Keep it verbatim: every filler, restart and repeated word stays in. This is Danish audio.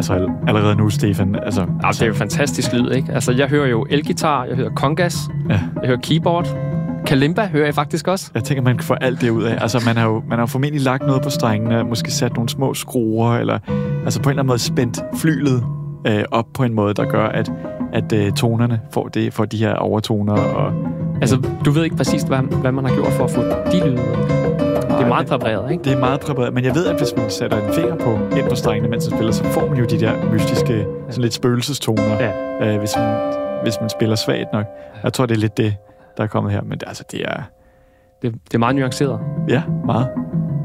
Altså allerede nu, Stefan. Altså, ja, det er jo fantastisk lyd, ikke? Altså, jeg hører jo elgitar, jeg hører congas, ja. jeg hører keyboard. Kalimba hører jeg faktisk også. Jeg tænker, man kan få alt det ud af. Altså, man har jo man har formentlig lagt noget på strengene, måske sat nogle små skruer, eller altså på en eller anden måde spændt flylet øh, op på en måde, der gør, at, at øh, tonerne får, det, får de her overtoner. Og, altså, du ved ikke præcis, hvad, hvad man har gjort for at få de lyde. Det er meget præpareret, ikke? Det er meget præpareret, men jeg ved, at hvis man sætter en finger på ind på strengene, mens man spiller, så får man jo de der mystiske, sådan lidt spøgelsestoner, ja. øh, hvis, man, hvis man spiller svagt nok. Jeg tror, det er lidt det, der er kommet her, men det, altså, det er... Det, det er meget nuanceret. Ja, meget.